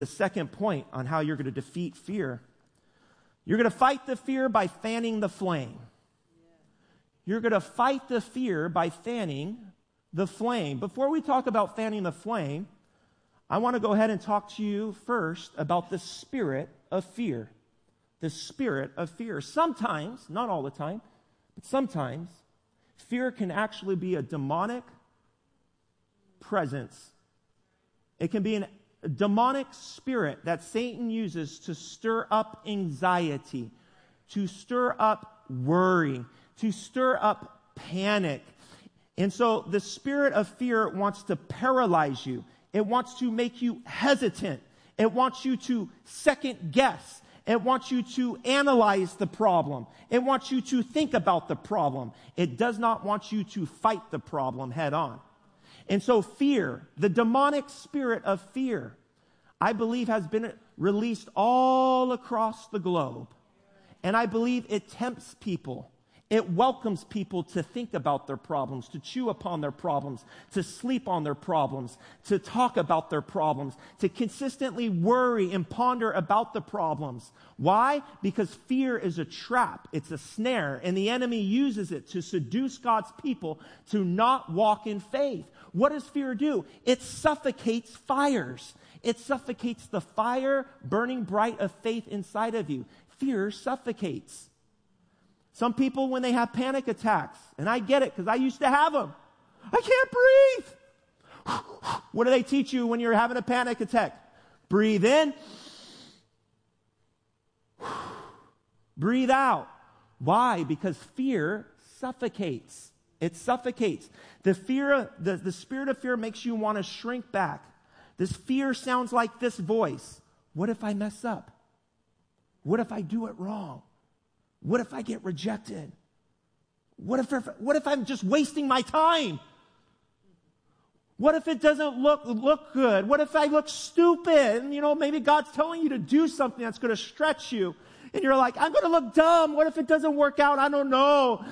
The second point on how you're going to defeat fear. You're going to fight the fear by fanning the flame. You're going to fight the fear by fanning the flame. Before we talk about fanning the flame, I want to go ahead and talk to you first about the spirit of fear. The spirit of fear. Sometimes, not all the time, but sometimes, fear can actually be a demonic presence. It can be a demonic spirit that Satan uses to stir up anxiety, to stir up worry, to stir up panic. And so the spirit of fear wants to paralyze you. It wants to make you hesitant. It wants you to second guess. It wants you to analyze the problem. It wants you to think about the problem. It does not want you to fight the problem head on. And so fear, the demonic spirit of fear, I believe has been released all across the globe. And I believe it tempts people. It welcomes people to think about their problems, to chew upon their problems, to sleep on their problems, to talk about their problems, to consistently worry and ponder about the problems. Why? Because fear is a trap. It's a snare, and the enemy uses it to seduce God's people to not walk in faith. What does fear do? It suffocates fires. It suffocates the fire burning bright of faith inside of you. Fear suffocates. Some people, when they have panic attacks, and I get it because I used to have them. I can't breathe. What do they teach you when you're having a panic attack? Breathe in. Breathe out. Why? Because fear suffocates. It suffocates. The spirit of fear makes you want to shrink back. This fear sounds like this voice. What if I mess up? What if I do it wrong? What if I get rejected? What if I'm just wasting my time? What if it doesn't look good? What if I look stupid? And, maybe God's telling you to do something that's going to stretch you. And you're like, I'm going to look dumb. What if it doesn't work out? I don't know.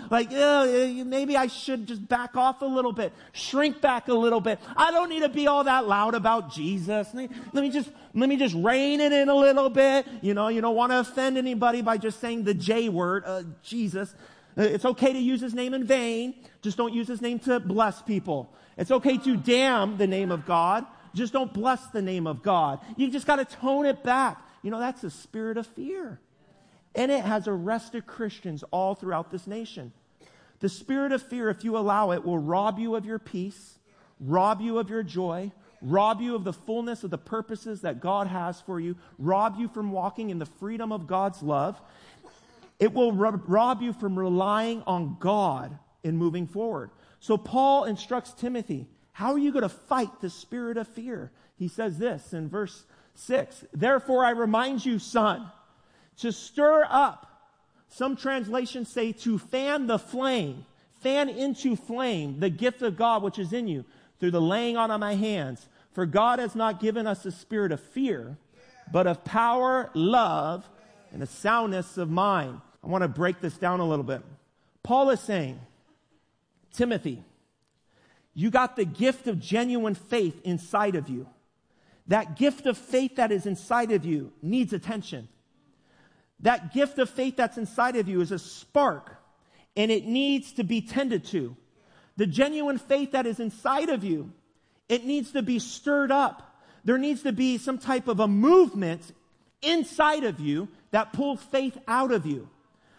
Maybe I should just back off a little bit. Shrink back a little bit. I don't need to be all that loud about Jesus. Let me just rein it in a little bit. You don't want to offend anybody by just saying the J word, Jesus. It's okay to use his name in vain. Just don't use his name to bless people. It's okay to damn the name of God. Just don't bless the name of God. You just got to tone it back. That's a spirit of fear. And it has arrested Christians all throughout this nation. The spirit of fear, if you allow it, will rob you of your peace, rob you of your joy, rob you of the fullness of the purposes that God has for you, rob you from walking in the freedom of God's love. It will rob you from relying on God in moving forward. So Paul instructs Timothy, how are you going to fight the spirit of fear? He says this in verse 6, therefore I remind you, son, to stir up. Some translations say to fan the flame, fan into flame the gift of God which is in you through the laying on of my hands. For God has not given us a spirit of fear, but of power, love, and a soundness of mind. I want to break this down a little bit. Paul is saying, Timothy, you got the gift of genuine faith inside of you. That gift of faith that is inside of you needs attention. That gift of faith that's inside of you is a spark, and it needs to be tended to. The genuine faith that is inside of you, it needs to be stirred up. There needs to be some type of a movement inside of you that pulls faith out of you.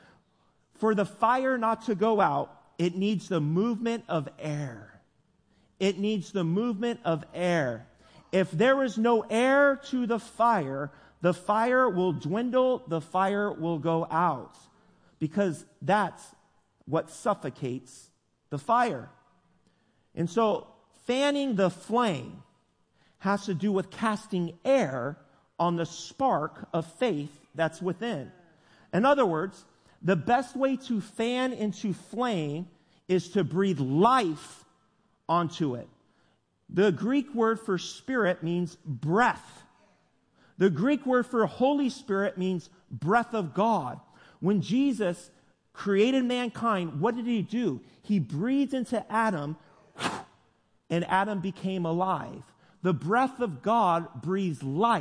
For the fire not to go out, it needs the movement of air. It needs the movement of air. If there is no air to the fire will dwindle, the fire will go out. Because that's what suffocates the fire. And so, fanning the flame has to do with casting air on the spark of faith that's within. In other words, the best way to fan into flame is to breathe life onto it. The Greek word for spirit means breath. The Greek word for Holy Spirit means breath of God. When Jesus created mankind, what did he do? He breathed into Adam, and Adam became alive. The breath of God breathes life.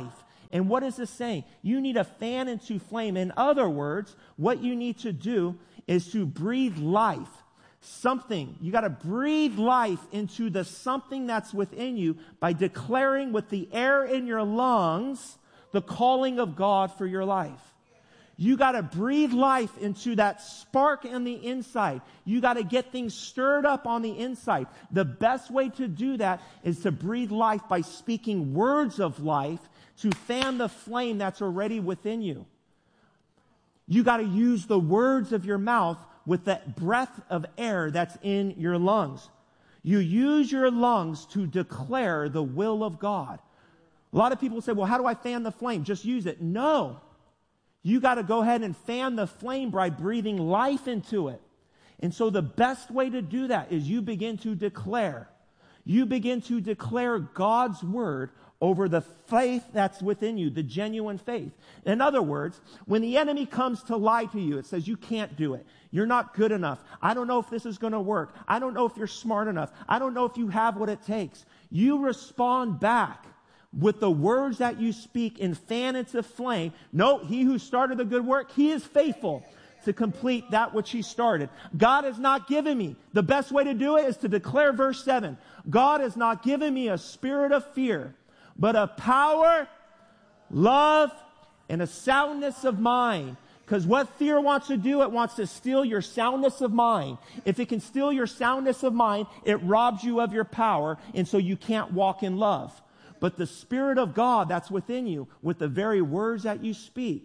And what is this saying? You need to fan into flame. In other words, what you need to do is to breathe life. Something. You got to breathe life into the something that's within you by declaring with the air in your lungs the calling of God for your life. You got to breathe life into that spark in the inside. You got to get things stirred up on the inside. The best way to do that is to breathe life by speaking words of life to fan the flame that's already within you. You got to use the words of your mouth with that breath of air that's in your lungs. You use your lungs to declare the will of God. A lot of people say, well, how do I fan the flame? Just use it. No. You got to go ahead and fan the flame by breathing life into it. And so the best way to do that is you begin to declare. You begin to declare God's word over the faith that's within you, the genuine faith. In other words, when the enemy comes to lie to you, it says you can't do it. You're not good enough. I don't know if this is going to work. I don't know if you're smart enough. I don't know if you have what it takes. You respond back with the words that you speak and fan into flame. No, he who started the good work, he is faithful to complete that which he started. God has not given me. The best way to do it is to declare verse 7. God has not given me a spirit of fear, but a power, love, and a soundness of mind. Because what fear wants to do, it wants to steal your soundness of mind. If it can steal your soundness of mind, it robs you of your power, and so you can't walk in love. But the Spirit of God that's within you, with the very words that you speak,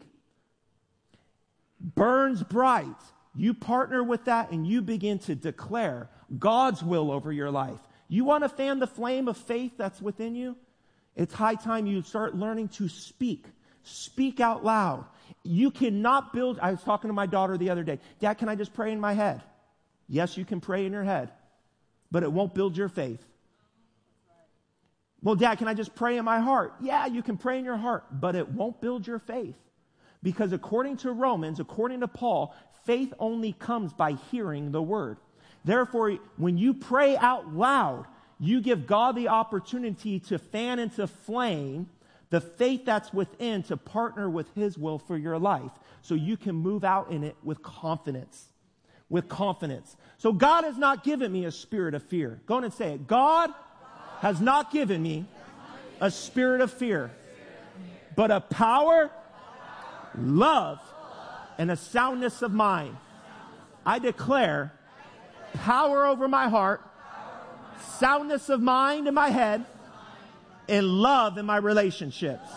burns bright. You partner with that and you begin to declare God's will over your life. You want to fan the flame of faith that's within you? It's high time you start learning to speak. Speak out loud. You cannot build. I was talking to my daughter the other day. Dad, can I just pray in my head? Yes, you can pray in your head, but it won't build your faith. Well, Dad, can I just pray in my heart? Yeah, you can pray in your heart, but it won't build your faith. Because according to Romans, according to Paul, faith only comes by hearing the word. Therefore, when you pray out loud, you give God the opportunity to fan into flame the faith that's within to partner with his will for your life so you can move out in it with confidence. With confidence. So God has not given me a spirit of fear. Go on and say it. God has not given me a spirit of fear, but a power, love, and a soundness of mind. I declare power over my heart, soundness of mind in my head, and love in my relationships.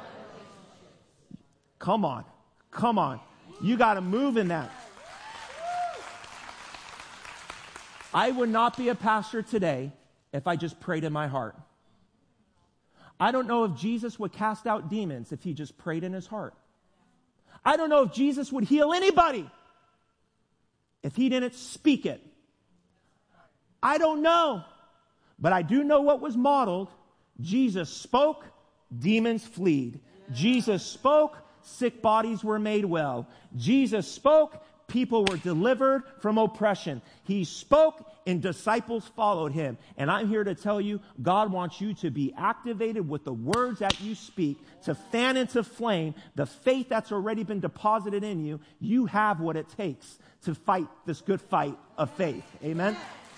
Come on. Come on. You got to move in that. I would not be a pastor today if I just prayed in my heart. I don't know if Jesus would cast out demons if he just prayed in his heart. I don't know if Jesus would heal anybody if he didn't speak it. I don't know. But I do know what was modeled. Jesus spoke, demons fled. Jesus spoke, sick bodies were made well. Jesus spoke, people were delivered from oppression. He spoke and disciples followed him. And I'm here to tell you, God wants you to be activated with the words that you speak to fan into flame the faith that's already been deposited in you. You have what it takes to fight this good fight of faith. Amen?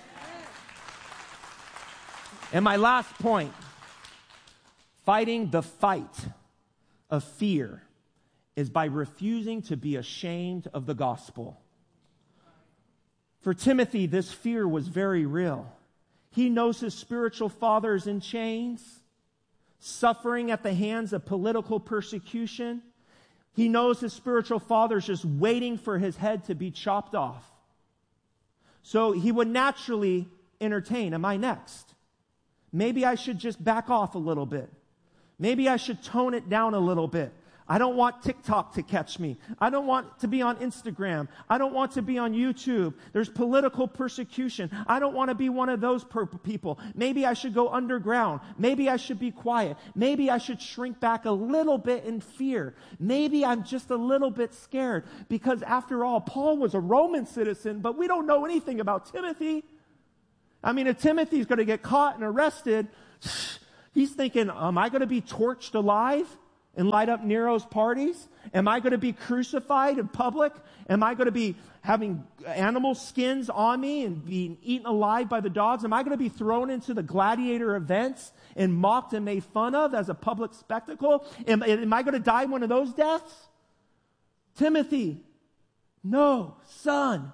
And my last point, fighting the fight of fear is by refusing to be ashamed of the gospel. For Timothy, this fear was very real. He knows his spiritual father is in chains, suffering at the hands of political persecution. He knows his spiritual father is just waiting for his head to be chopped off. So he would naturally entertain, am I next? Maybe I should just back off a little bit. Maybe I should tone it down a little bit. I don't want TikTok to catch me. I don't want to be on Instagram. I don't want to be on YouTube. There's political persecution. I don't want to be one of those people. Maybe I should go underground. Maybe I should be quiet. Maybe I should shrink back a little bit in fear. Maybe I'm just a little bit scared because after all, Paul was a Roman citizen, but we don't know anything about Timothy. I mean, if Timothy's going to get caught and arrested, he's thinking, am I going to be torched alive? and light up Nero's parties? Am I going to be crucified in public? Am I going to be having animal skins on me and being eaten alive by the dogs? Am I going to be thrown into the gladiator events and mocked and made fun of as a public spectacle? Am I going to die one of those deaths? Timothy, no, son.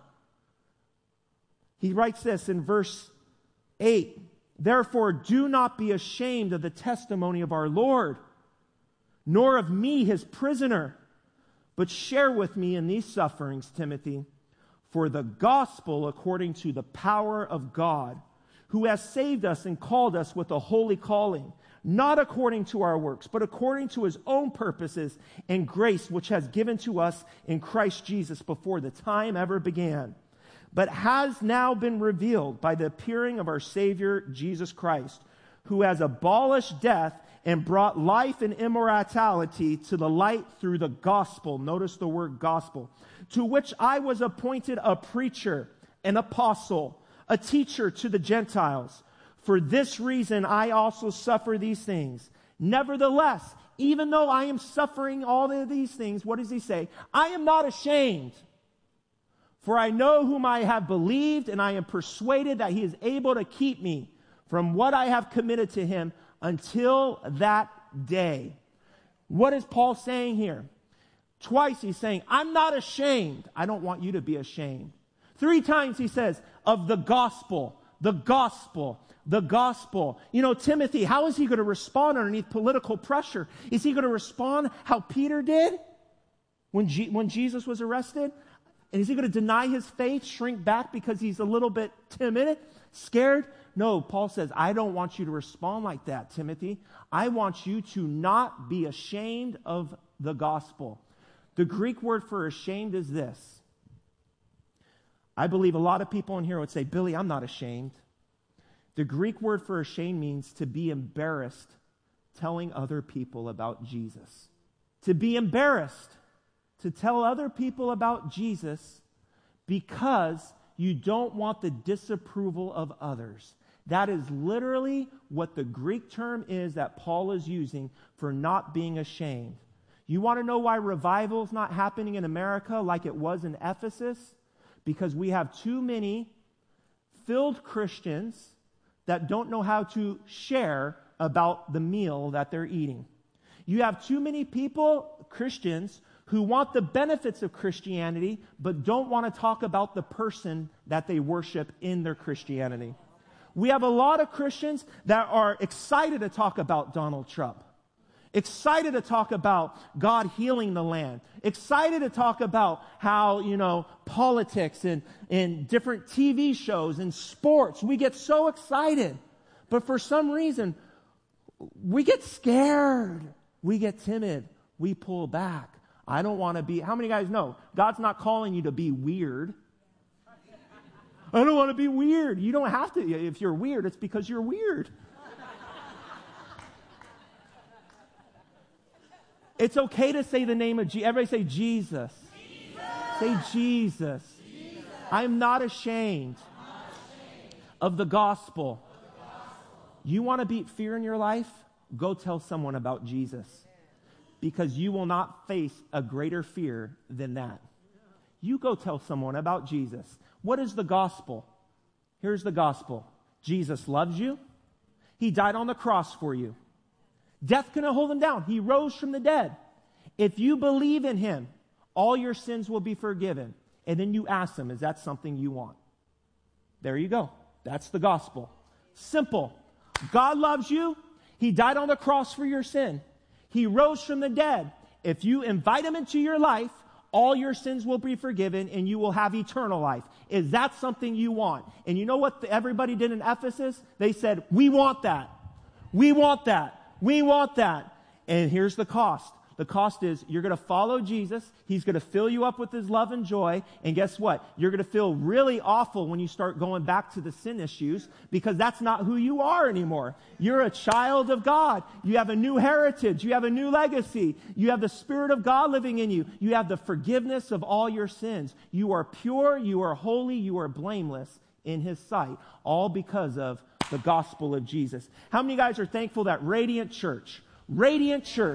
He writes this in verse 8. Therefore, do not be ashamed of the testimony of our Lord, nor of me, his prisoner, but share with me in these sufferings, Timothy, for the gospel according to the power of God, who has saved us and called us with a holy calling, not according to our works, but according to his own purposes and grace, which has given to us in Christ Jesus before the time ever began, but has now been revealed by the appearing of our Savior, Jesus Christ, who has abolished death and brought life and immortality to the light through the gospel. Notice the word gospel. To which I was appointed a preacher, an apostle, a teacher to the Gentiles. For this reason I also suffer these things. Nevertheless, even though I am suffering all of these things, what does he say? I am not ashamed. For I know whom I have believed, and I am persuaded that he is able to keep me from what I have committed to him until that day. What is Paul saying here? Twice he's saying, I'm not ashamed. I don't want you to be ashamed. 3 times he says, of the gospel, the gospel, the gospel. You know, Timothy, how is he going to respond underneath political pressure? Is he going to respond how Peter did when Jesus was arrested? And is he going to deny his faith, shrink back because he's a little bit timid, scared? No, Paul says, I don't want you to respond like that, Timothy. I want you to not be ashamed of the gospel. The Greek word for ashamed is this. I believe a lot of people in here would say, Billy, I'm not ashamed. The Greek word for ashamed means to be embarrassed telling other people about Jesus. To be embarrassed to tell other people about Jesus because you don't want the disapproval of others. That is literally what the Greek term is that Paul is using for not being ashamed. You want to know why revival is not happening in America like it was in Ephesus? Because we have too many filled Christians that don't know how to share about the meal that they're eating. You have too many people, Christians, who want the benefits of Christianity but don't want to talk about the person that they worship in their Christianity. We have a lot of Christians that are excited to talk about Donald Trump, excited to talk about God healing the land, excited to talk about how, politics and different TV shows and sports. We get so excited. But for some reason, we get scared. We get timid. We pull back. I don't want to be, how many guys know God's not calling you to be weird? I don't want to be weird. You don't have to. If you're weird, it's because you're weird. It's okay to say the name of Jesus. Everybody say Jesus. Jesus. Say Jesus. Jesus. I'm not ashamed of the gospel. You want to beat fear in your life? Go tell someone about Jesus. Because you will not face a greater fear than that. You go tell someone about Jesus. What is the gospel? Here's the gospel. Jesus loves you. He died on the cross for you. Death couldn't hold him down. He rose from the dead. If you believe in him, all your sins will be forgiven. And then you ask him, is that something you want? There you go. That's the gospel. Simple. God loves you. He died on the cross for your sin. He rose from the dead. If you invite him into your life, all your sins will be forgiven and you will have eternal life. Is that something you want? And you know what everybody did in Ephesus? They said, we want that. We want that. We want that. And here's the cost. The cost is you're going to follow Jesus. He's going to fill you up with his love and joy. And guess what? You're going to feel really awful when you start going back to the sin issues because that's not who you are anymore. You're a child of God. You have a new heritage. You have a new legacy. You have the Spirit of God living in you. You have the forgiveness of all your sins. You are pure. You are holy. You are blameless in his sight. All because of the gospel of Jesus. How many guys are thankful that Radiant Church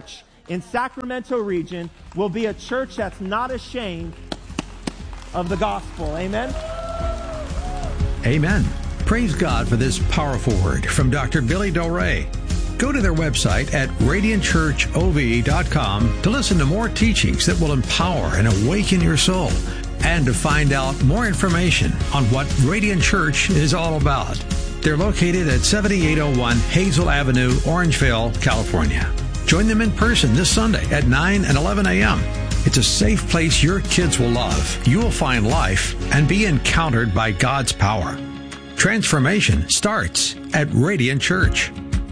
in Sacramento region will be a church that's not ashamed of the gospel. Amen? Amen. Praise God for this powerful word from Dr. Billy Del Rey. Go to their website at radiantchurchov.com to listen to more teachings that will empower and awaken your soul, and to find out more information on what Radiant Church is all about. They're located at 7801 Hazel Avenue, Orangeville, California. Join them in person this Sunday at 9 and 11 a.m. It's a safe place your kids will love. You will find life and be encountered by God's power. Transformation starts at Radiant Church.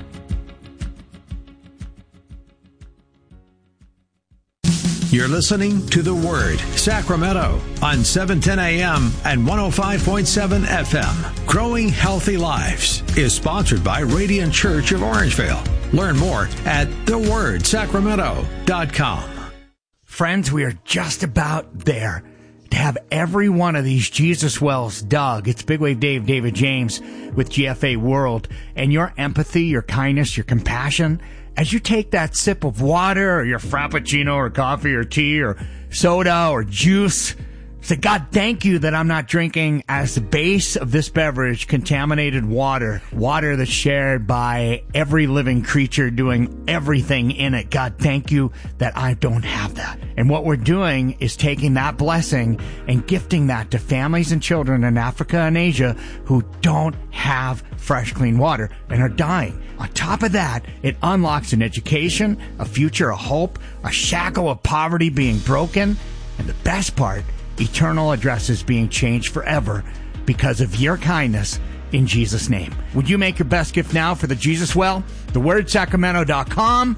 You're listening to The Word, Sacramento, on 710 AM and 105.7 FM. Growing Healthy Lives is sponsored by Radiant Church of Orangeville. Learn more at thewordsacramento.com. Friends, we are just about there to have every one of these Jesus wells dug. It's Big Wave Dave, David James with GFA World. And your empathy, your kindness, your compassion, as you take that sip of water or your frappuccino or coffee or tea or soda or juice, say, God, thank you that I'm not drinking as the base of this beverage contaminated water that's shared by every living creature doing everything in it. God, thank you that I don't have that. And what we're doing is taking that blessing and gifting that to families and children in Africa and Asia who don't have fresh, clean water and are dying. On top of that, it unlocks an education, a future, a hope, a shackle of poverty being broken, and the best part, eternal addresses being changed forever because of your kindness in Jesus' name. Would you make your best gift now for the Jesus Well? TheWordSacramento.com,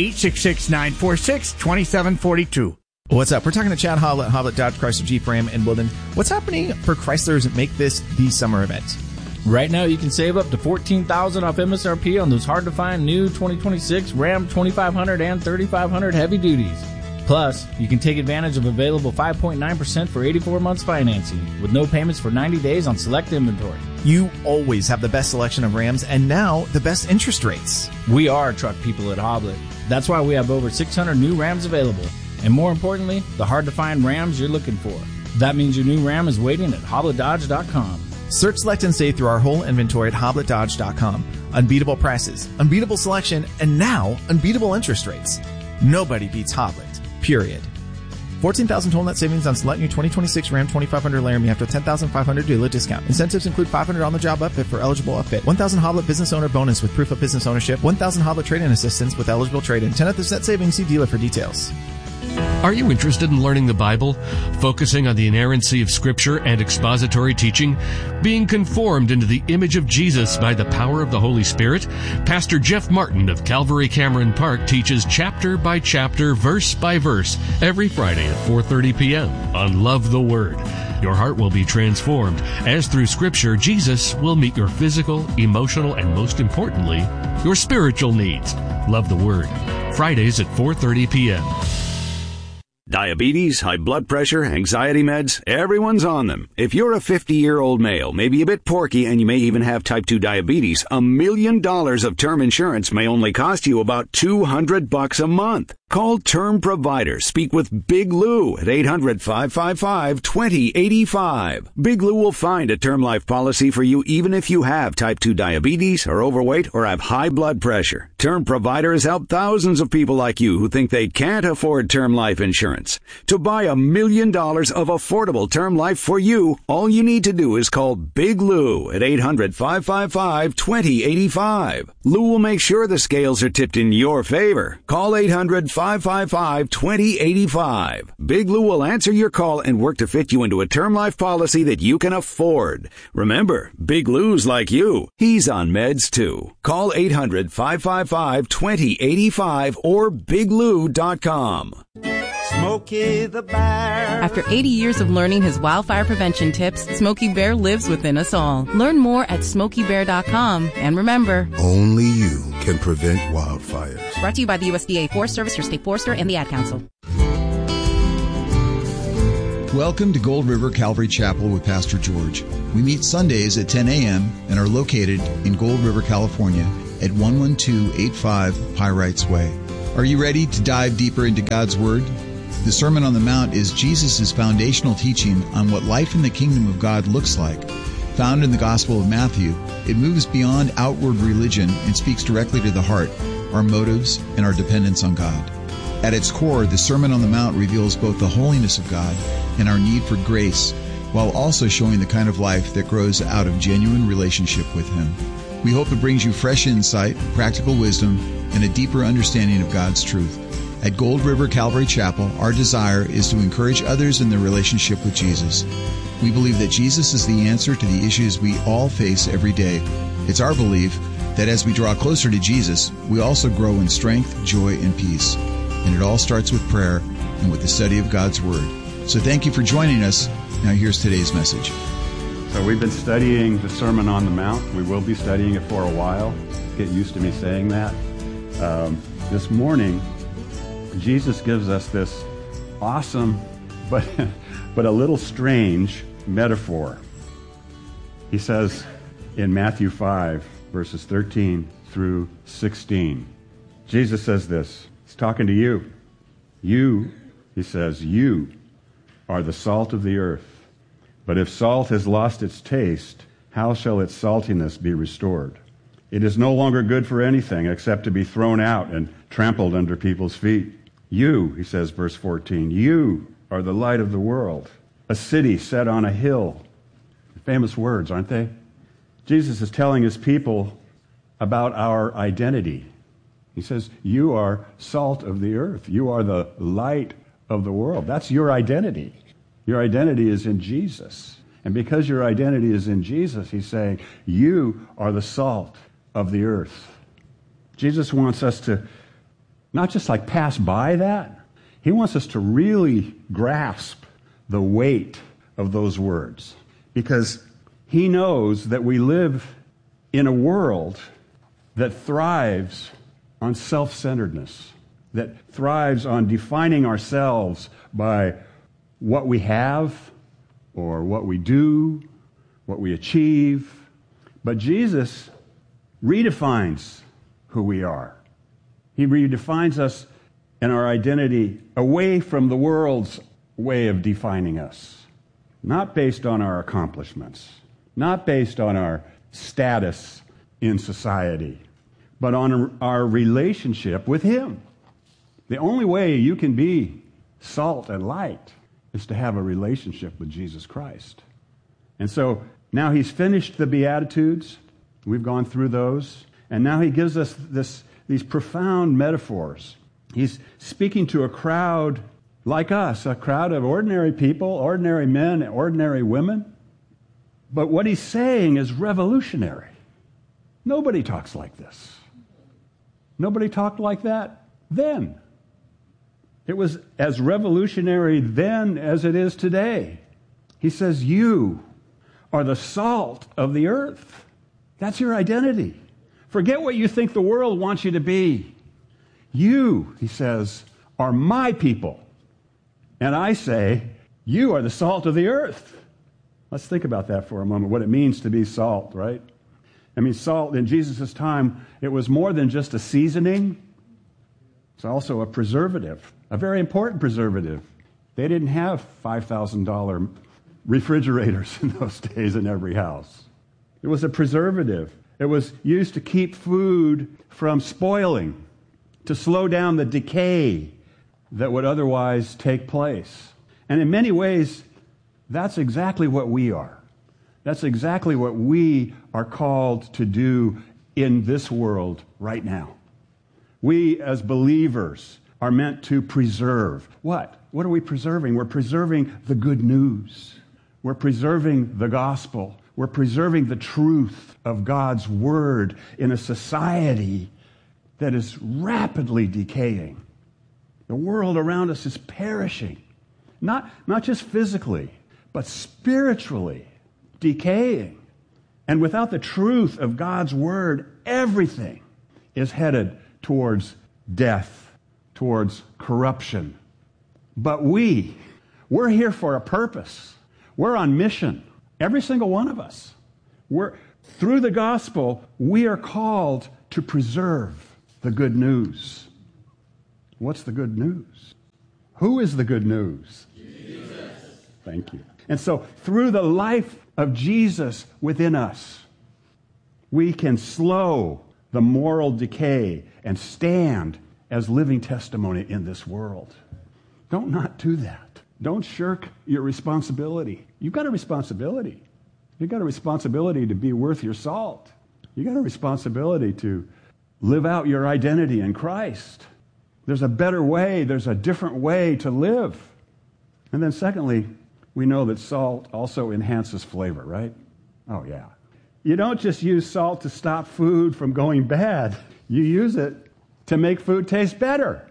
866-946-2742. What's up? We're talking to Chad Hoblet, Hoblet Dodge Chrysler Jeep Ram in Woodland. What's happening for Chryslers that make this the summer event? Right now, you can save up to $14,000 off MSRP on those hard-to-find new 2026 Ram 2500 and 3500 heavy duties. Plus, you can take advantage of available 5.9% for 84 months financing with no payments for 90 days on select inventory. You always have the best selection of Rams and now the best interest rates. We are truck people at Hoblet. That's why we have over 600 new Rams available. And more importantly, the hard-to-find Rams you're looking for. That means your new Ram is waiting at HobletDodge.com. Search, select, and save through our whole inventory at HobletDodge.com. Unbeatable prices, unbeatable selection, and now unbeatable interest rates. Nobody beats Hoblet. Period. 14,000 total net savings on select new 2026 Ram 2500 Laramie after $10,500 dealer discount. Incentives include $500 on the job upfit for eligible upfit, 1,000 Hoblet business owner bonus with proof of business ownership, 1,000 Hoblet trade-in assistance with eligible trade-in. 10% savings. See dealer for details. Are you interested in learning the Bible, focusing on the inerrancy of Scripture and expository teaching, being conformed into the image of Jesus by the power of the Holy Spirit? Pastor Jeff Martin of Calvary Cameron Park teaches chapter by chapter, verse by verse, every Friday at 4:30 p.m. on Love the Word. Your heart will be transformed as through Scripture, Jesus will meet your physical, emotional, and most importantly, your spiritual needs. Love the Word. Fridays at 4:30 p.m. Diabetes, high blood pressure, anxiety meds, everyone's on them. If you're a 50-year-old male, maybe a bit porky, and you may even have type 2 diabetes, $1 million of term insurance may only cost you about $200 a month. Call Term Provider. Speak with Big Lou at 800-555-2085. Big Lou will find a term life policy for you even if you have type 2 diabetes, are overweight, or have high blood pressure. Term Provider has helped thousands of people like you who think they can't afford term life insurance. To buy $1 million of affordable term life for you, all you need to do is call Big Lou at 800-555-2085. Lou will make sure the scales are tipped in your favor. Call 800-555-2085. Big Lou will answer your call and work to fit you into a term life policy that you can afford. Remember, Big Lou's like you. He's on meds too. Call 800-555-2085 or biglou.com. Smokey the Bear. After 80 years of learning his wildfire prevention tips, Smokey Bear lives within us all. Learn more at SmokeyBear.com. And remember, only you can prevent wildfires. Brought to you by the USDA Forest Service, your state forester, and the Ad Council. Welcome to Gold River Calvary Chapel with Pastor George. We meet Sundays at 10 a.m. and are located in Gold River, California at 11285 Pyrites Way. Are you ready to dive deeper into God's Word? The Sermon on the Mount is Jesus' foundational teaching on what life in the kingdom of God looks like. Found in the Gospel of Matthew, it moves beyond outward religion and speaks directly to the heart, our motives, and our dependence on God. At its core, the Sermon on the Mount reveals both the holiness of God and our need for grace, while also showing the kind of life that grows out of genuine relationship with Him. We hope it brings you fresh insight, practical wisdom, and a deeper understanding of God's truth. At Gold River Calvary Chapel, our desire is to encourage others in their relationship with Jesus. We believe that Jesus is the answer to the issues we all face every day. It's our belief that as we draw closer to Jesus, we also grow in strength, joy, and peace. And it all starts with prayer and with the study of God's Word. So thank you for joining us. Now here's today's message. So we've been studying the Sermon on the Mount. We will be studying it for a while. Get used to me saying that. This morning, Jesus gives us this awesome but a little strange metaphor. He says in Matthew 5, verses 13 through 16, Jesus says this. He's talking to you. You, he says, you are the salt of the earth. But if salt has lost its taste, how shall its saltiness be restored? It is no longer good for anything except to be thrown out and trampled under people's feet. You, he says, verse 14, you are the light of the world, a city set on a hill. Famous words, aren't they? Jesus is telling his people about our identity. He says, you are salt of the earth. You are the light of the world. That's your identity. Your identity is in Jesus. And because your identity is in Jesus, he's saying, you are the salt of the earth. Jesus wants us to not just like pass by that. He wants us to really grasp the weight of those words. Because he knows that we live in a world that thrives on self-centeredness, that thrives on defining ourselves by what we have or what we do, what we achieve. But Jesus redefines who we are. He redefines us and our identity away from the world's way of defining us. Not based on our accomplishments, not based on our status in society, but on our relationship with Him. The only way you can be salt and light is to have a relationship with Jesus Christ. And so now he's finished the Beatitudes. We've gone through those. And now he gives us these profound metaphors. He's speaking to a crowd like us, a crowd of ordinary people, ordinary men, ordinary women. But what he's saying is revolutionary. Nobody talks like this. Nobody talked like that then. It was as revolutionary then as it is today. He says, you are the salt of the earth. That's your identity. Forget what you think the world wants you to be. You, he says, are my people. And I say, you are the salt of the earth. Let's think about that for a moment, what it means to be salt, right? I mean, salt in Jesus' time, it was more than just a seasoning. It's also a preservative, a very important preservative. They didn't have $5,000 refrigerators in those days in every house. It was a preservative. It was used to keep food from spoiling, to slow down the decay that would otherwise take place. And in many ways, that's exactly what we are. That's exactly what we are called to do in this world right now. We, as believers, are meant to preserve. What? What are we preserving? We're preserving the good news. We're preserving the gospel. We're preserving the truth of God's word in a society that is rapidly decaying. The world around us is perishing. Not just physically, but spiritually decaying. And without the truth of God's word, everything is headed towards death, towards corruption. But we're here for a purpose. We're on mission. Every single one of us. Through the gospel, we are called to preserve the good news. What's the good news? Who is the good news? Jesus. Thank you. And so through the life of Jesus within us, we can slow the moral decay and stand as living testimony in this world. Don't not do that. Don't shirk your responsibility. You've got a responsibility. You've got a responsibility to be worth your salt. You've got a responsibility to live out your identity in Christ. There's a better way. There's a different way to live. And then secondly, we know that salt also enhances flavor, right? Oh, yeah. You don't just use salt to stop food from going bad. You use it to make food taste better.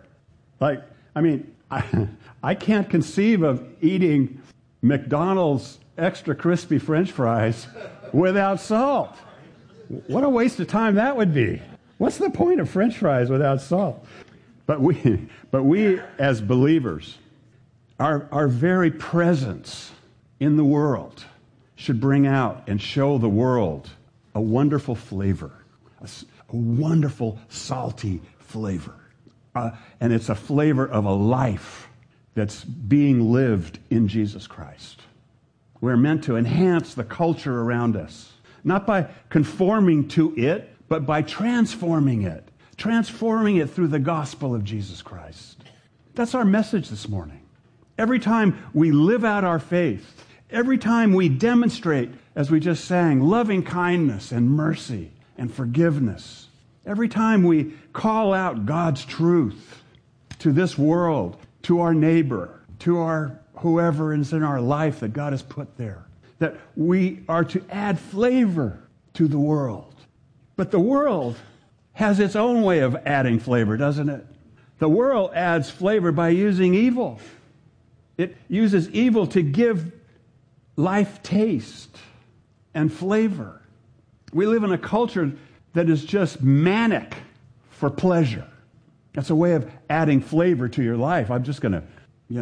I can't conceive of eating McDonald's extra crispy French fries without salt. What a waste of time that would be. What's the point of French fries without salt? But we as believers, our very presence in the world should bring out and show the world a wonderful flavor, a wonderful salty flavor. And it's a flavor of a life that's being lived in Jesus Christ. We're meant to enhance the culture around us, not by conforming to it, but by transforming it through the gospel of Jesus Christ. That's our message this morning. Every time we live out our faith, every time we demonstrate, as we just sang, loving kindness and mercy and forgiveness, every time we call out God's truth to this world, to our neighbor, to our whoever is in our life that God has put there, that we are to add flavor to the world. But the world has its own way of adding flavor, doesn't it? The world adds flavor by using evil. It uses evil to give life taste and flavor. We live in a culture that is just manic for pleasure. That's a way of adding flavor to your life. I'm just going to,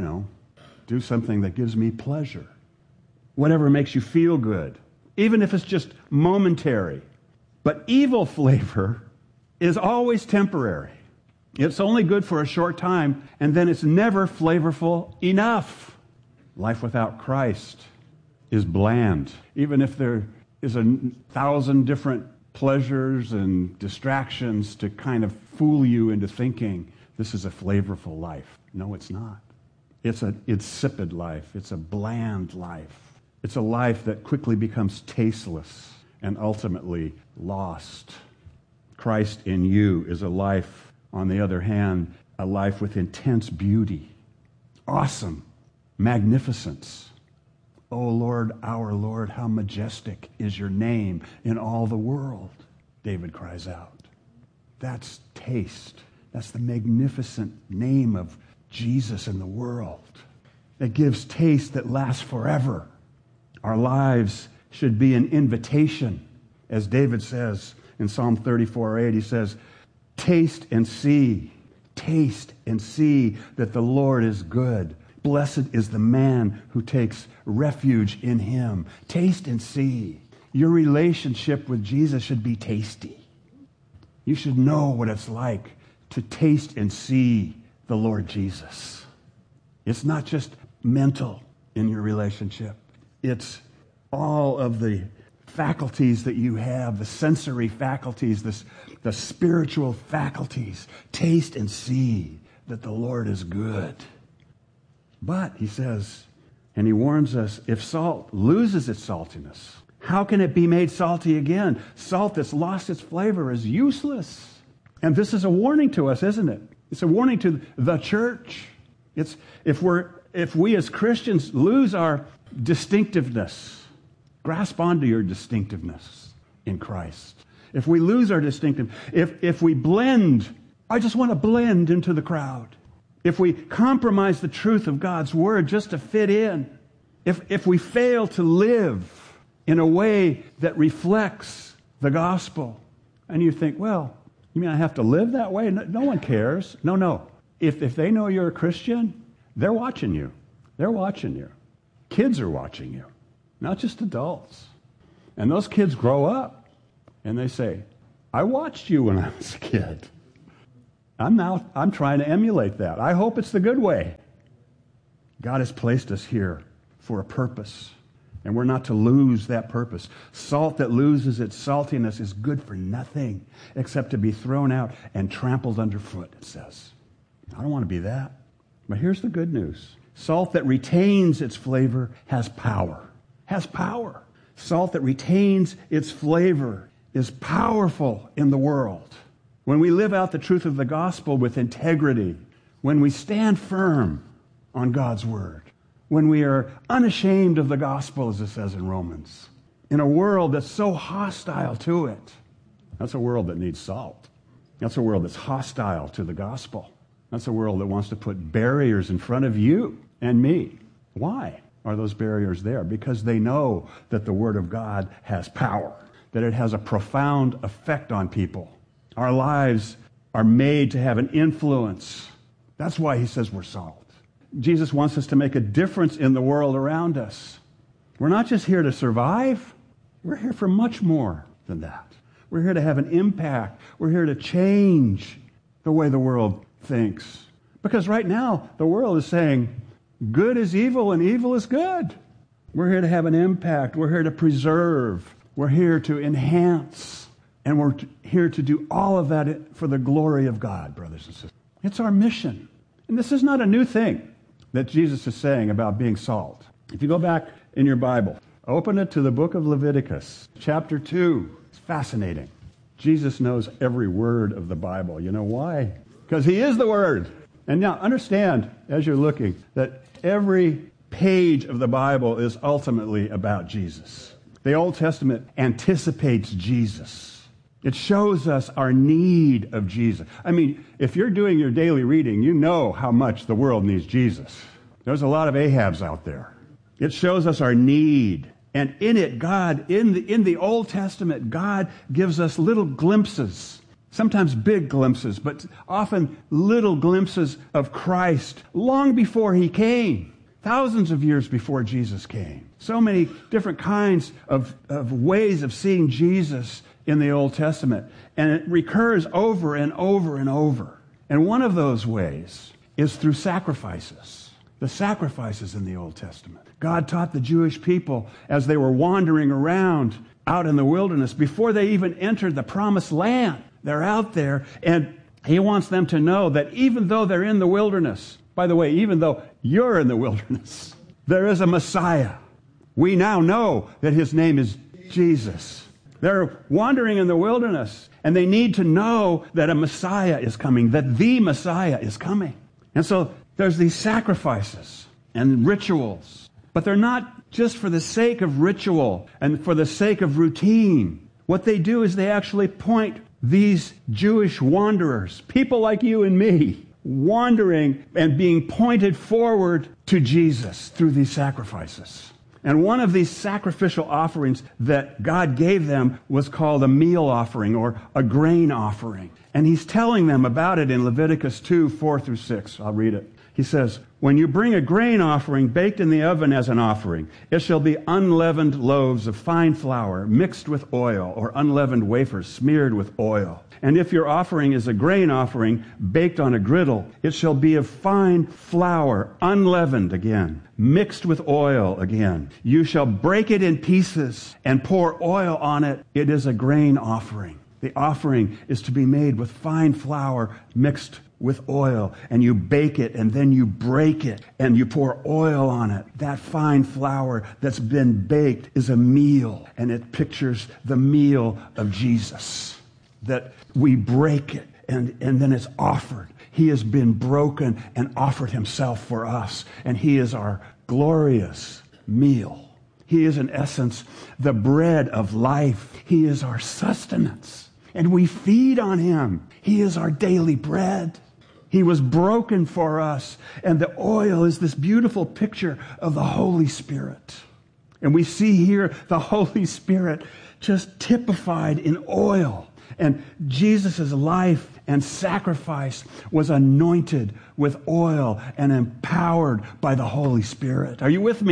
do something that gives me pleasure. Whatever makes you feel good, even if it's just momentary. But evil flavor is always temporary. It's only good for a short time, and then it's never flavorful enough. Life without Christ is bland. Even if there is 1,000 different pleasures and distractions to kind of fool you into thinking this is a flavorful life. No, it's not. It's an insipid life. It's a bland life. It's a life that quickly becomes tasteless and ultimately lost. Christ in you is a life, on the other hand, a life with intense beauty, awesome magnificence. Oh Lord, our Lord, how majestic is your name in all the world, David cries out. That's taste. That's the magnificent name of Jesus in the world. That gives taste that lasts forever. Our lives should be an invitation. As David says in Psalm 34:8, he says, taste and see that the Lord is good. Blessed is the man who takes refuge in him. Taste and see. Your relationship with Jesus should be tasty. You should know what it's like to taste and see the Lord Jesus. It's not just mental in your relationship. It's all of the faculties that you have, the sensory faculties, the spiritual faculties. Taste and see that the Lord is good. But, he says, and he warns us, if salt loses its saltiness, how can it be made salty again? Salt that's lost its flavor is useless. And this is a warning to us, isn't it? It's a warning to the church. It's if we as Christians lose our distinctiveness, grasp onto your distinctiveness in Christ. If we lose our distinctive, if we blend, I just want to blend into the crowd. If we compromise the truth of God's word just to fit in, if we fail to live in a way that reflects the gospel, and you think, well, you mean I have to live that way? No one cares. No. If they know you're a Christian, they're watching you. They're watching you. Kids are watching you, not just adults. And those kids grow up, and they say, I watched you when I was a kid. I'm trying to emulate that. I hope it's the good way. God has placed us here for a purpose, and we're not to lose that purpose. Salt that loses its saltiness is good for nothing except to be thrown out and trampled underfoot, it says. I don't want to be that. But here's the good news. Salt that retains its flavor has power. Has power. Salt that retains its flavor is powerful in the world. When we live out the truth of the gospel with integrity, when we stand firm on God's word, when we are unashamed of the gospel, as it says in Romans, in a world that's so hostile to it, that's a world that needs salt. That's a world that's hostile to the gospel. That's a world that wants to put barriers in front of you and me. Why are those barriers there? Because they know that the Word of God has power, that it has a profound effect on people. Our lives are made to have an influence. That's why he says we're salt. Jesus wants us to make a difference in the world around us. We're not just here to survive. We're here for much more than that. We're here to have an impact. We're here to change the way the world thinks. Because right now, the world is saying, good is evil and evil is good. We're here to have an impact. We're here to preserve. We're here to enhance. And we're here to do all of that for the glory of God, brothers and sisters. It's our mission. And this is not a new thing that Jesus is saying about being salt. If you go back in your Bible, open it to the book of Leviticus, chapter 2. It's fascinating. Jesus knows every word of the Bible. You know why? Because he is the Word. And now understand, as you're looking, that every page of the Bible is ultimately about Jesus. The Old Testament anticipates Jesus. It shows us our need of Jesus. I mean, if you're doing your daily reading, you know how much the world needs Jesus. There's a lot of Ahabs out there. It shows us our need. And in it, God, in the Old Testament, God gives us little glimpses, sometimes big glimpses, but often little glimpses of Christ long before he came, thousands of years before Jesus came. So many different kinds of ways of seeing Jesus in the Old Testament. And it recurs over and over and over. And one of those ways is through sacrifices. The sacrifices in the Old Testament. God taught the Jewish people as they were wandering around out in the wilderness before they even entered the promised land. They're out there, and he wants them to know that even though they're in the wilderness, by the way, even though you're in the wilderness, there is a Messiah. We now know that his name is Jesus. They're wandering in the wilderness, and they need to know that a Messiah is coming, that the Messiah is coming. And so there's these sacrifices and rituals, but they're not just for the sake of ritual and for the sake of routine. What they do is they actually point these Jewish wanderers, people like you and me, wandering and being pointed forward to Jesus through these sacrifices. And one of these sacrificial offerings that God gave them was called a meal offering or a grain offering. And he's telling them about it in Leviticus 2, 4 through 6. I'll read it. He says, when you bring a grain offering baked in the oven as an offering, it shall be unleavened loaves of fine flour mixed with oil, or unleavened wafers smeared with oil. And if your offering is a grain offering baked on a griddle, it shall be of fine flour, unleavened again, mixed with oil again. You shall break it in pieces and pour oil on it. It is a grain offering. The offering is to be made with fine flour mixed with oil, and you bake it, and then you break it, and you pour oil on it. That fine flour that's been baked is a meal, and it pictures the meal of Jesus. That we break it, and then it's offered. He has been broken and offered himself for us, and he is our glorious meal. He is, in essence, the bread of life. He is our sustenance, and we feed on him. He is our daily bread. He was broken for us, and the oil is this beautiful picture of the Holy Spirit. And we see here the Holy Spirit just typified in oil. And Jesus' life and sacrifice was anointed with oil and empowered by the Holy Spirit. Are you with me?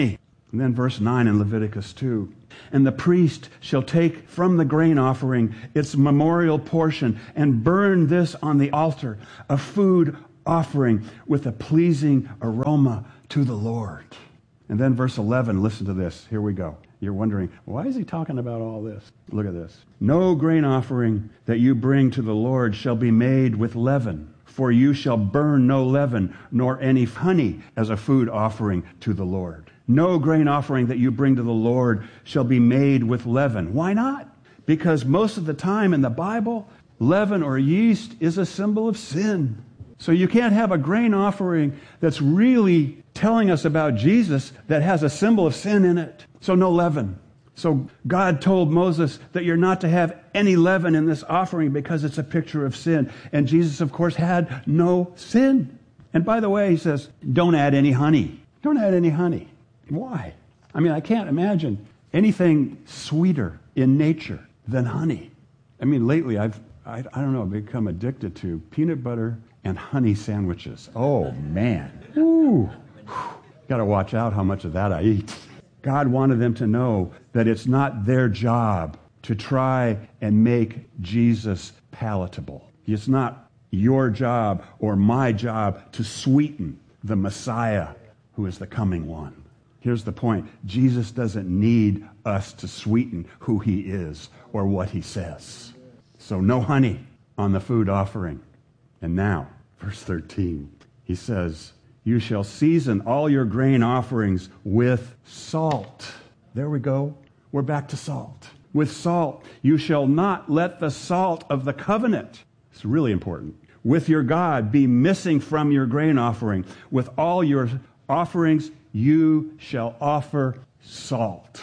And then verse 9 in Leviticus 2. And the priest shall take from the grain offering its memorial portion and burn this on the altar, a food offering with a pleasing aroma to the Lord. And then verse 11, listen to this. Here we go. You're wondering, why is he talking about all this? Look at this. No grain offering that you bring to the Lord shall be made with leaven, for you shall burn no leaven, nor any honey as a food offering to the Lord. No grain offering that you bring to the Lord shall be made with leaven. Why not? Because most of the time in the Bible, leaven or yeast is a symbol of sin. So you can't have a grain offering that's really telling us about Jesus that has a symbol of sin in it. So no leaven. So God told Moses that you're not to have any leaven in this offering because it's a picture of sin. And Jesus, of course, had no sin. And by the way, he says, don't add any honey. Don't add any honey. Why? I mean, I can't imagine anything sweeter in nature than honey. I mean, lately I don't know, I've become addicted to peanut butter and honey sandwiches. Oh, man. Ooh. Got to watch out how much of that I eat. God wanted them to know that it's not their job to try and make Jesus palatable. It's not your job or my job to sweeten the Messiah who is the coming one. Here's the point. Jesus doesn't need us to sweeten who he is or what he says. So no honey on the food offering. And now, verse 13, he says, you shall season all your grain offerings with salt. There we go. We're back to salt. With salt. You shall not let the salt of the covenant, it's really important, with your God be missing from your grain offering. With all your offerings, you shall offer salt.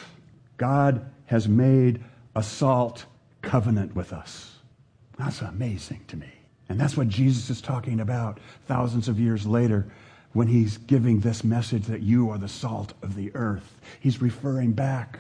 God has made a salt covenant with us. That's amazing to me. And that's what Jesus is talking about thousands of years later when he's giving this message that you are the salt of the earth. He's referring back.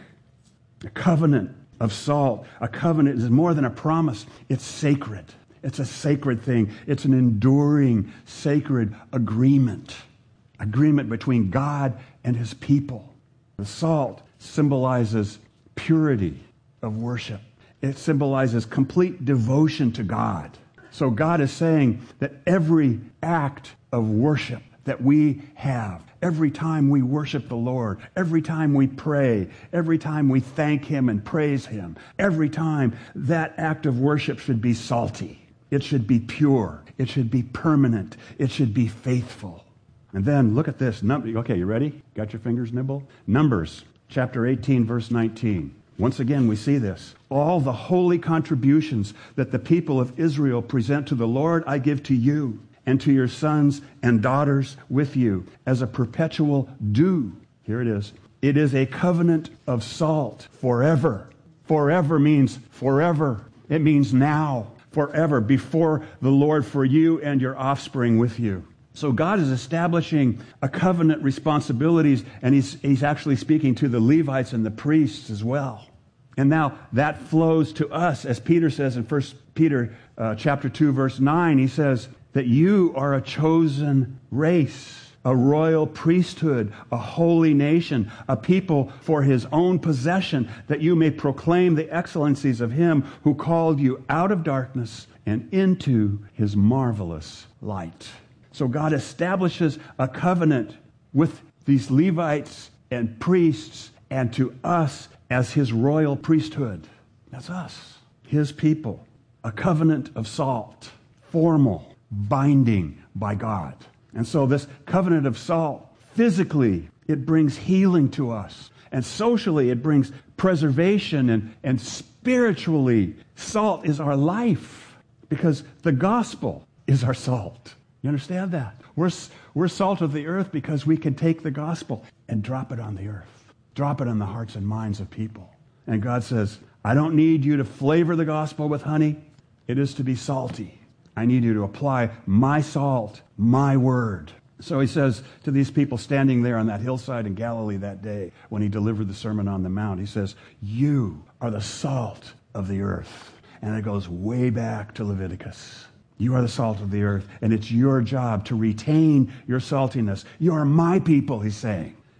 A covenant of salt. A covenant is more than a promise. It's sacred. It's a sacred thing. It's an enduring, sacred agreement. Agreement between God and his people. The salt symbolizes purity of worship. It symbolizes complete devotion to God. So God is saying that every act of worship that we have, every time we worship the Lord, every time we pray, every time we thank him and praise him, every time that act of worship should be salty. It should be pure. It should be permanent. It should be faithful. And then look at this. Okay, you ready? Got your fingers nibble? Numbers chapter 18, verse 19. Once again, we see this. All the holy contributions that the people of Israel present to the Lord, I give to you and to your sons and daughters with you as a perpetual due. Here it is. It is a covenant of salt forever. Forever means forever. It means now, forever, before the Lord for you and your offspring with you. So God is establishing a covenant responsibilities, and he's actually speaking to the Levites and the priests as well. And now that flows to us, as Peter says in 1 Peter chapter 2, verse 9. He says that you are a chosen race, a royal priesthood, a holy nation, a people for his own possession, that you may proclaim the excellencies of him who called you out of darkness and into his marvelous light. So God establishes a covenant with these Levites and priests and to us as his royal priesthood. That's us, his people. A covenant of salt, formal, binding by God. And so this covenant of salt, physically, it brings healing to us. And socially, it brings preservation. And spiritually, salt is our life because the gospel is our salt. You understand that? We're salt of the earth because we can take the gospel and drop it on the earth. Drop it on the hearts and minds of people. And God says, I don't need you to flavor the gospel with honey. It is to be salty. I need you to apply my salt, my word. So he says to these people standing there on that hillside in Galilee that day when he delivered the Sermon on the Mount, he says, you are the salt of the earth. And it goes way back to Leviticus. You are the salt of the earth, and it's your job to retain your saltiness. You are my people, he's saying.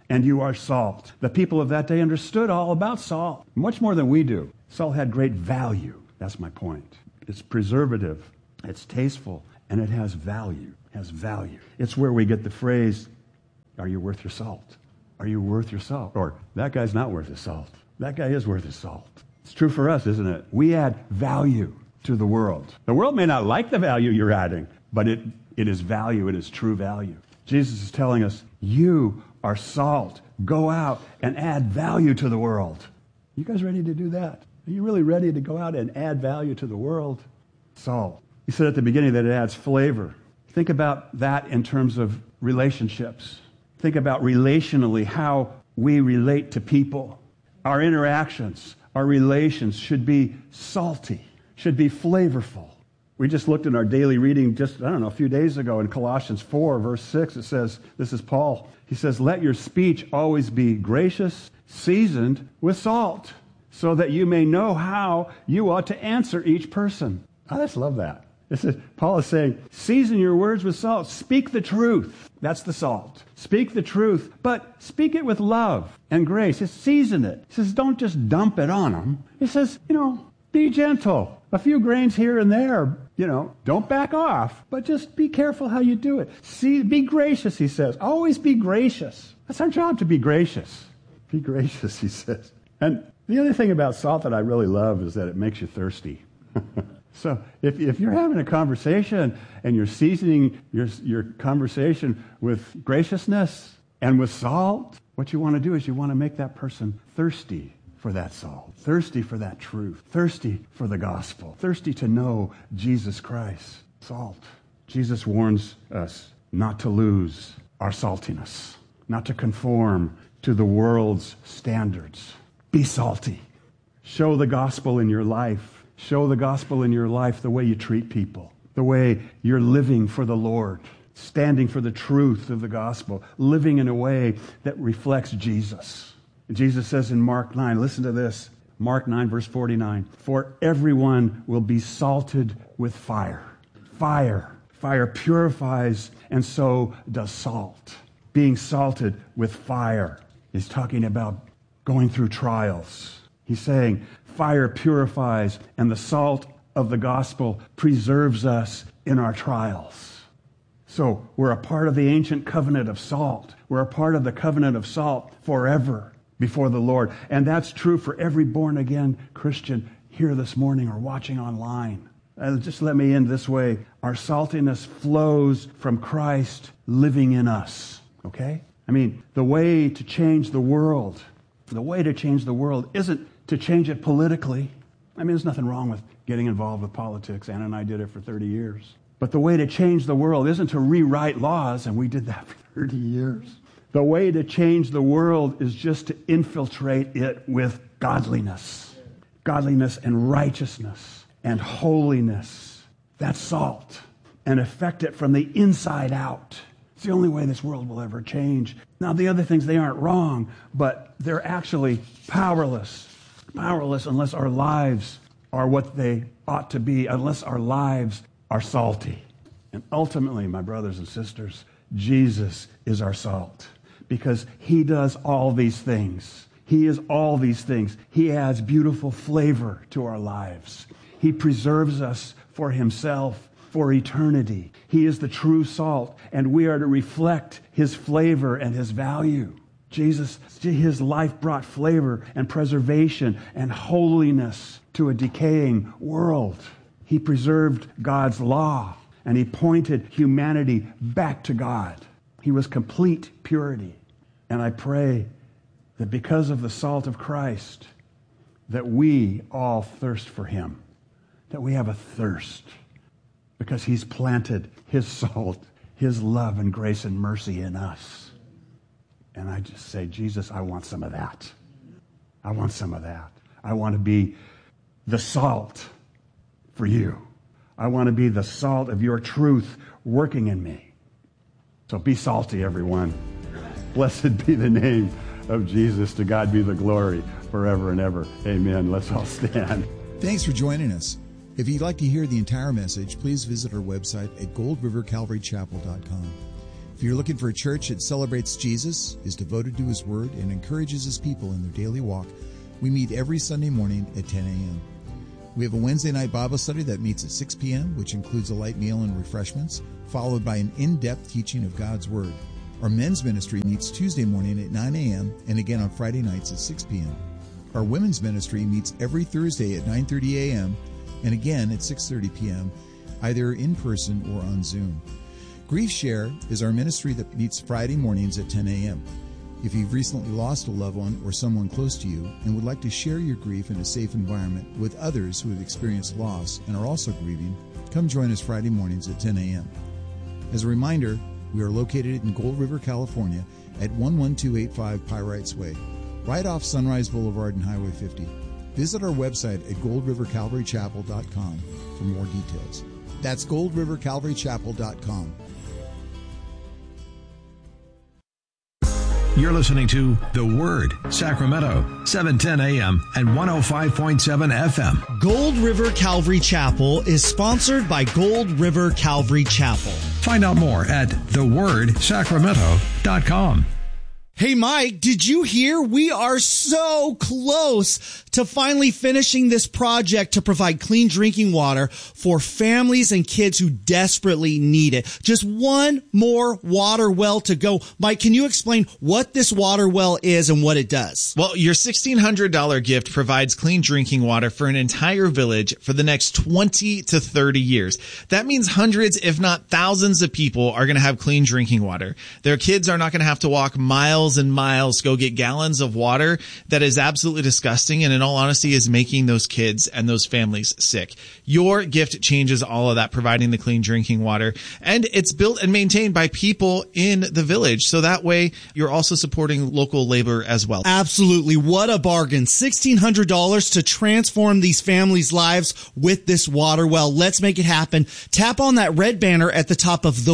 and you are salt. The people of that day understood all about salt, much more than we do. Salt had great value. That's my point. It's preservative, it's tasteful, and it has value. It's where we get the phrase, are you worth your salt? Are you worth your salt? Or, that guy's not worth his salt. That guy is worth his salt. It's true for us, isn't it? We add value to the world. The world may not like the value you're adding, but it is value. It is true value. Jesus is telling us, you are salt. Go out and add value to the world. You guys ready to do that? Are you really ready to go out and add value to the world? Salt. He said at the beginning that it adds flavor. Think about that in terms of relationships. Think about relationally how we relate to people. Our interactions, our relations should be salty, should be flavorful. We just looked at our daily reading a few days ago in Colossians 4, verse 6. It says, this is Paul. He says, let your speech always be gracious, seasoned with salt, so that you may know how you ought to answer each person. I just love that. Paul is saying, season your words with salt. Speak the truth. That's the salt. Speak the truth, but speak it with love and grace. Just season it. He says, don't just dump it on them. He says, be gentle. A few grains here and there, don't back off, but just be careful how you do it. Be gracious, he says. Always be gracious. That's our job, to be gracious. Be gracious, he says. And the other thing about salt that I really love is that it makes you thirsty. So if you're having a conversation and you're seasoning your conversation with graciousness and with salt, what you want to do is you want to make that person thirsty for that salt, thirsty for that truth, thirsty for the gospel, thirsty to know Jesus Christ. Salt. Jesus warns us not to lose our saltiness, not to conform to the world's standards. Be salty. Show the gospel in your life. Show the gospel in your life the way you treat people, the way you're living for the Lord, standing for the truth of the gospel, living in a way that reflects Jesus. Jesus says in Mark 9, listen to this, Mark 9, verse 49, for everyone will be salted with fire. Fire purifies, and so does salt. Being salted with fire is talking about going through trials. He's saying fire purifies, and the salt of the gospel preserves us in our trials. So we're a part of the ancient covenant of salt. We're a part of the covenant of salt forever before the Lord. And that's true for every born-again Christian here this morning or watching online. Just let me end this way. Our saltiness flows from Christ living in us. Okay? The way to change the world isn't to change it politically. There's nothing wrong with getting involved with politics. Anna and I did it for 30 years. But the way to change the world isn't to rewrite laws, and we did that for 30 years. The way to change the world is just to infiltrate it with godliness. Godliness and righteousness and holiness. That's salt. And affect it from the inside out. It's the only way this world will ever change. Now, the other things, they aren't wrong, but they're actually powerless. Powerless unless our lives are what they ought to be, unless our lives are salty. And ultimately, my brothers and sisters, Jesus is our salt because he does all these things. He is all these things. He adds beautiful flavor to our lives. He preserves us for himself, for eternity. He is the true salt, and we are to reflect his flavor and his value. Jesus, his life brought flavor and preservation and holiness to a decaying world. He preserved God's law, and he pointed humanity back to God. He was complete purity. And I pray that because of the salt of Christ, that we all thirst for him, that we have a thirst because he's planted his salt, his love and grace and mercy in us. And I just say, Jesus, I want some of that. I want some of that. I want to be the salt for you. I want to be the salt of your truth working in me. So be salty, everyone. Blessed be the name of Jesus. To God be the glory forever and ever. Amen. Let's all stand. Thanks for joining us. If you'd like to hear the entire message, please visit our website at goldrivercalvarychapel.com. you're looking for a church that celebrates Jesus, is devoted to His Word, and encourages His people in their daily walk, we meet every Sunday morning at 10 a.m. We have a Wednesday night Bible study that meets at 6 p.m., which includes a light meal and refreshments, followed by an in-depth teaching of God's Word. Our men's ministry meets Tuesday morning at 9 a.m. and again on Friday nights at 6 p.m. Our women's ministry meets every Thursday at 9:30 a.m. and again at 6:30 p.m., either in person or on Zoom. Grief Share is our ministry that meets Friday mornings at 10 a.m. If you've recently lost a loved one or someone close to you and would like to share your grief in a safe environment with others who have experienced loss and are also grieving, come join us Friday mornings at 10 a.m. As a reminder, we are located in Gold River, California at 11285 Pyrites Way, right off Sunrise Boulevard and Highway 50. Visit our website at goldrivercalvarychapel.com for more details. That's goldrivercalvarychapel.com. You're listening to The Word, Sacramento, 710 AM and 105.7 FM. Gold River Calvary Chapel is sponsored by Gold River Calvary Chapel. Find out more at thewordsacramento.com. Hey, Mike, did you hear? We are so close to finally finishing this project to provide clean drinking water for families and kids who desperately need it. Just one more water well to go. Mike, can you explain what this water well is and what it does? Well, your $1,600 gift provides clean drinking water for an entire village for the next 20 to 30 years. That means hundreds, if not thousands of people are going to have clean drinking water. Their kids are not going to have to walk miles and miles to go get gallons of water that is absolutely disgusting and in all honesty is making those kids and those families sick. Your gift changes all of that, providing the clean drinking water, and it's built and maintained by people in the village. So that way you're also supporting local labor as well. Absolutely. What a bargain. $1,600 to transform these families' lives with this water well. Let's make it happen. Tap on that red banner at the top of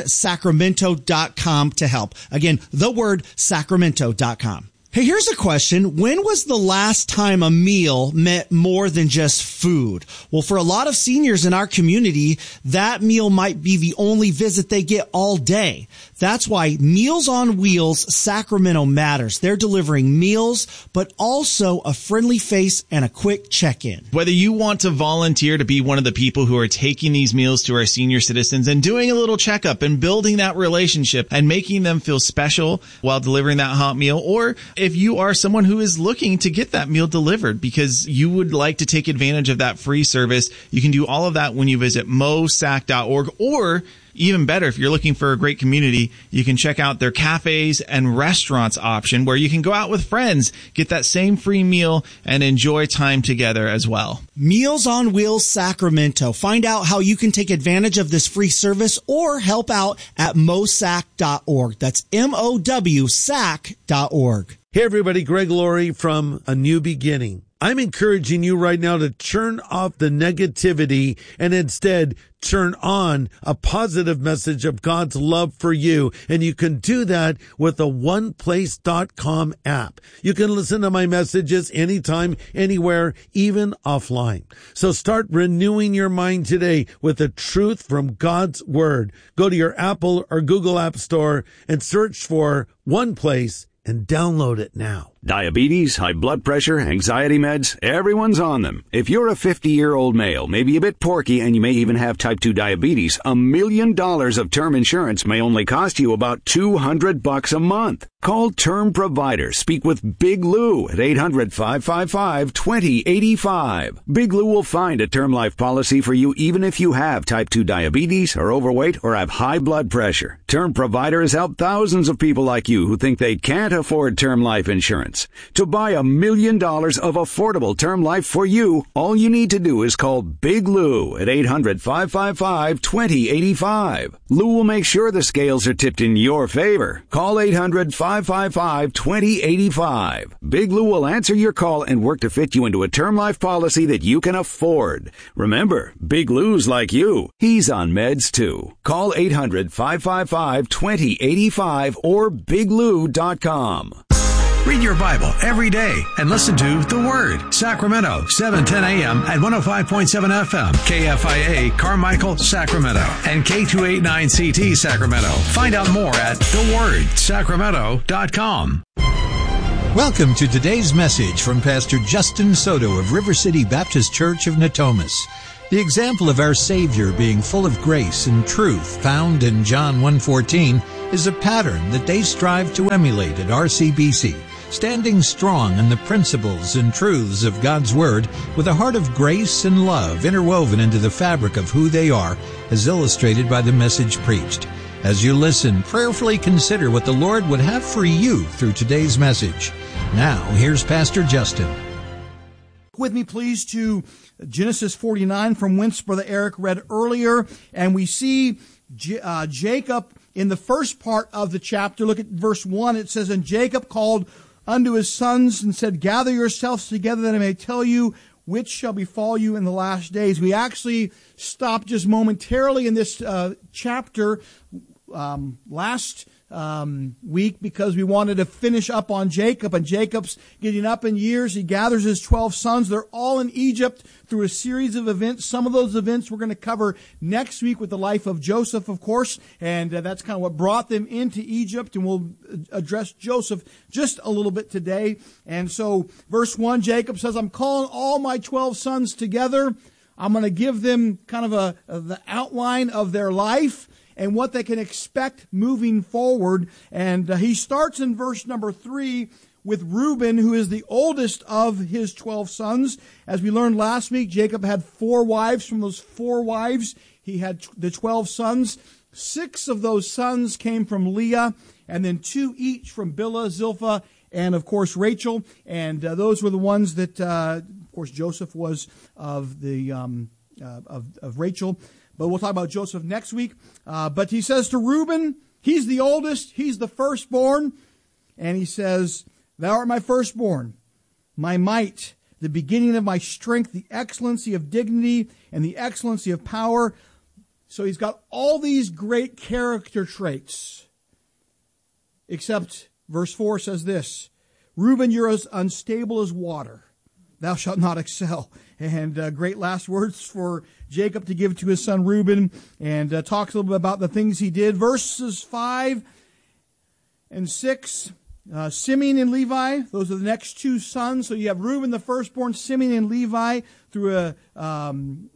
thewordsacramento.com to help. Again, thewordsacramento.com. Hey, here's a question. When was the last time a meal meant more than just food? Well, for a lot of seniors in our community, that meal might be the only visit they get all day. That's why Meals on Wheels Sacramento matters. They're delivering meals, but also a friendly face and a quick check-in. Whether you want to volunteer to be one of the people who are taking these meals to our senior citizens and doing a little checkup and building that relationship and making them feel special while delivering that hot meal, or if you are someone who is looking to get that meal delivered because you would like to take advantage of that free service, you can do all of that when you visit mosac.org, or even better, if you're looking for a great community, you can check out their cafes and restaurants option where you can go out with friends, get that same free meal, and enjoy time together as well. Meals on Wheels Sacramento. Find out how you can take advantage of this free service or help out at mosac.org. That's MOWSAC.org. Hey everybody, Greg Laurie from A New Beginning. I'm encouraging you right now to turn off the negativity and instead turn on a positive message of God's love for you. And you can do that with the OnePlace.com app. You can listen to my messages anytime, anywhere, even offline. So start renewing your mind today with the truth from God's Word. Go to your Apple or Google App Store and search for OnePlace and download it now. Diabetes, high blood pressure, anxiety meds, everyone's on them. If you're a 50-year-old male, maybe a bit porky, and you may even have type 2 diabetes, $1 million of term insurance may only cost you about $200 a month. Call Term Provider. Speak with Big Lou at 800-555-2085. Big Lou will find a term life policy for you even if you have type 2 diabetes, are overweight, or have high blood pressure. Term Provider has helped thousands of people like you who think they can't afford term life insurance. To buy $1 million of affordable term life for you, all you need to do is call Big Lou at 800-555-2085. Lou will make sure the scales are tipped in your favor. Call 800-555-2085. Big Lou will answer your call and work to fit you into a term life policy that you can afford. Remember, Big Lou's like you. He's on meds too. Call 800-555-2085 or biglou.com. Read your Bible every day and listen to The Word. Sacramento, 7:10 a.m. at 105.7 FM, KFIA Carmichael, Sacramento, and K289CT Sacramento. Find out more at thewordsacramento.com. Welcome to today's message from Pastor Justin Soto of River City Baptist Church of Natomas. The example of our Savior being full of grace and truth found in John 1:14 is a pattern that they strive to emulate at RCBC, standing strong in the principles and truths of God's Word with a heart of grace and love interwoven into the fabric of who they are, as illustrated by the message preached. As you listen, prayerfully consider what the Lord would have for you through today's message. Now, here's Pastor Justin. With me, please, to Genesis 49, from whence Brother Eric read earlier. And we see Jacob in the first part of the chapter. Look at verse 1. It says, "And Jacob called unto his sons and said, Gather yourselves together, that I may tell you which shall befall you in the last days." We actually stopped just momentarily in this chapter last week because we wanted to finish up on Jacob. And Jacob's getting up in years. He gathers his 12 sons. They're all in Egypt through a series of events. Some of those events we're going to cover next week with the life of Joseph, of course. And that's kind of what brought them into Egypt. And we'll address Joseph just a little bit today. And so verse 1, Jacob says, "I'm calling all my 12 sons together. I'm going to give them kind of the outline of their life and what they can expect moving forward." And he starts in verse number 3 with Reuben, who is the oldest of his 12 sons. As we learned last week, Jacob had 4 wives. From those 4 wives, he had the 12 sons. 6 of those sons came from Leah, and then 2 each from Bilhah, Zilpah, and of course Rachel. And those were the ones that, of course, Joseph was of the of Rachel. But we'll talk about Joseph next week. But he says to Reuben, he's the oldest, he's the firstborn, and he says, "Thou art my firstborn, my might, the beginning of my strength, the excellency of dignity, and the excellency of power." So he's got all these great character traits. Except verse 4 says this, "Reuben, you're as unstable as water. Thou shalt not excel." And great last words for Jacob to give to his son Reuben, and talks a little bit about the things he did. Verses 5 and 6, Simeon and Levi, those are the next 2 sons. So you have Reuben the firstborn, Simeon and Levi, through an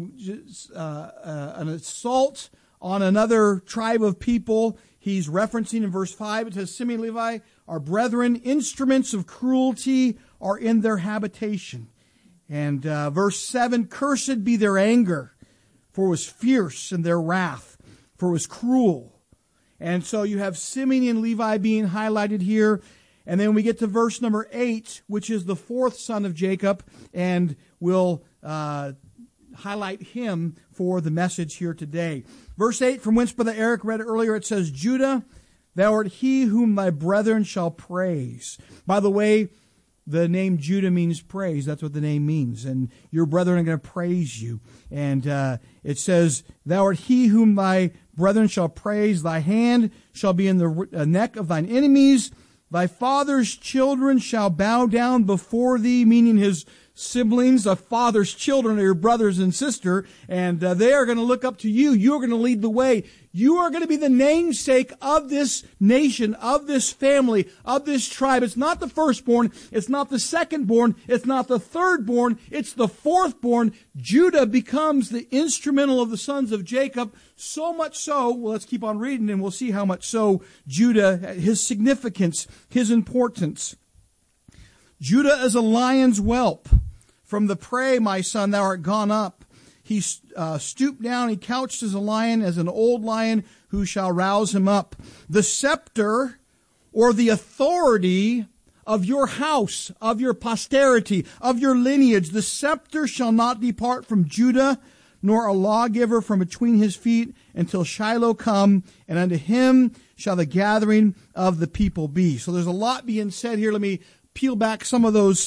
assault on another tribe of people. He's referencing in verse 5, it says, "Simeon and Levi are brethren, instruments of cruelty are in their habitation." And verse 7, "Cursed be their anger, for it was fierce, and their wrath, for it was cruel." And so you have Simeon and Levi being highlighted here. And then we get to verse number 8, which is the 4th son of Jacob, and we'll highlight him for the message here today. Verse 8, from whence Brother Eric read earlier, it says, "Judah, thou art he whom thy brethren shall praise." By the way, the name Judah means praise. That's what the name means. And your brethren are going to praise you. And it says, "Thou art he whom thy brethren shall praise. Thy hand shall be in the neck of thine enemies. Thy father's children shall bow down before thee," meaning his siblings. A father's children are your brothers and sister, and they are going to look up to you. You are going to lead the way. You are going to be the namesake of this nation, of this family, of this tribe. It's not the firstborn. It's not the secondborn. It's not the thirdborn. It's the fourthborn. Judah becomes the instrumental of the sons of Jacob. So much so, well, let's keep on reading and we'll see how much so Judah, his significance, his importance. "Judah is a lion's whelp. From the prey, my son, thou art gone up. He stooped down, he couched as a lion, as an old lion, who shall rouse him up. The scepter, or the authority of your house, of your posterity, of your lineage, the scepter shall not depart from Judah, nor a lawgiver from between his feet, until Shiloh come, and unto him shall the gathering of the people be." So there's a lot being said here. Let me peel back some of those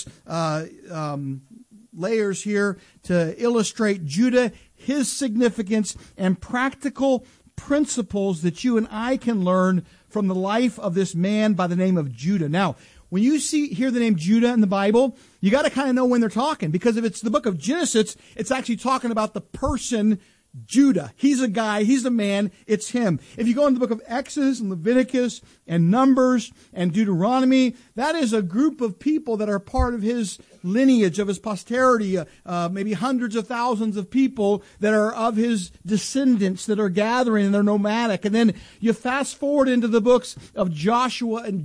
layers here to illustrate Judah, his significance, and practical principles that you and I can learn from the life of this man by the name of Judah. Now, when you hear the name Judah in the Bible, you got to kind of know when they're talking, because if it's the book of Genesis, it's actually talking about the person Judah. He's a guy, he's a man, it's him. If you go into the book of Exodus and Leviticus and Numbers and Deuteronomy, that is a group of people that are part of his lineage, of his posterity, maybe hundreds of thousands of people that are of his descendants that are gathering and they're nomadic. And then you fast forward into the books of Joshua and